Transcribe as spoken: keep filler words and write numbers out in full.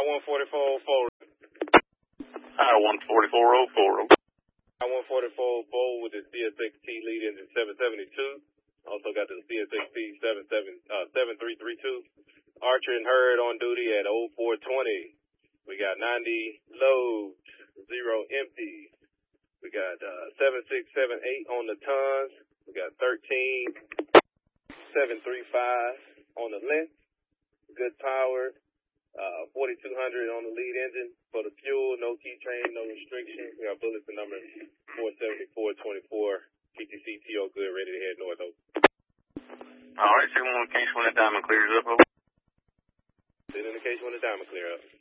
one forty-four oh four. I one forty-four oh four. I one forty-four oh four with the C S X T lead engine seven seventy-two. Also got the C S X T seven three three two. Archer and Hurd on duty at oh four twenty. We got ninety loads, zero empty. We got uh, seven six seven eight on the tons. We got thirteen seven thirty-five on the length. Good power. Uh, forty-two hundred on the lead engine. For the fuel, no key train, no restrictions. We got bullets and number four seventy-four twenty-four. P T C T O good, ready to head north. Over. All right, send one indication when the diamond clears up. Over. Send indication when the diamond clears up.